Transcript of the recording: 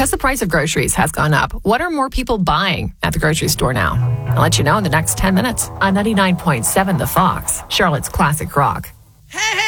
because the price of groceries has gone up, what are more people buying at the grocery store now? I'll let you know in the next 10 minutes on 99.7 The Fox, Charlotte's Classic Rock. Hey,